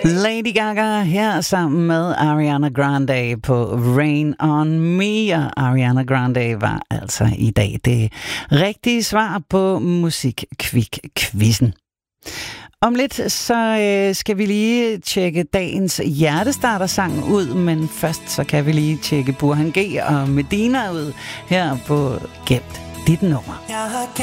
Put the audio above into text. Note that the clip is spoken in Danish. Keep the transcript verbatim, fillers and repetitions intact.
Lady Gaga her sammen med Ariana Grande på Rain on Me, og Ariana Grande var altså i dag det rigtige svar på Musikquik-quizzen. Om lidt så øh, skal vi lige tjekke dagens hjertestarter-sang ud, men først så kan vi lige tjekke Burhan G og Medina ud her på Gemt dit nummer.